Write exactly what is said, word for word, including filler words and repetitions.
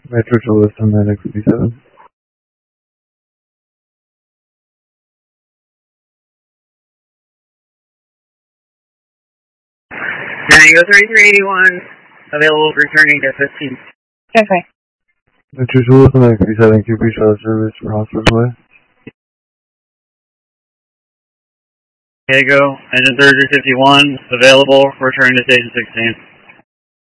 Metro Toulouse on nine X fifty-seven. Tango thirty-three eighty-one, available for returning to fifteen. Okay. Metro Toulouse on nine X fifty-seven, Q P shuttle service for Hospital Way. Tango, engine thirty-three fifty-one, available for returning to station sixteen.